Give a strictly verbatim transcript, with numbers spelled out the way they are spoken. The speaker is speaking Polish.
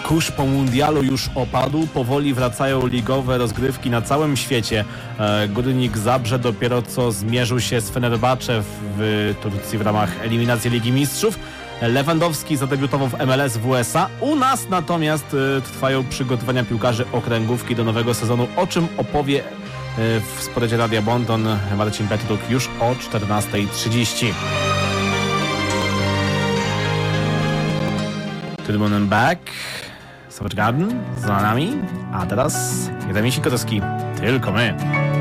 kurz po mundialu już opadł, powoli wracają ligowe rozgrywki na całym świecie. Górnik Zabrze dopiero co zmierzył się z Fenerbahce w Turcji w ramach eliminacji Ligi Mistrzów. Lewandowski zadebiutował w M L S w U S A. U nas natomiast trwają przygotowania piłkarzy okręgówki do nowego sezonu, o czym opowie w Sporecie Radia Bonton Marcin Petruk już o czternasta trzydzieści. Tribune Back, Savage Garden za nami, a teraz Jeremi Sikorski, tylko my.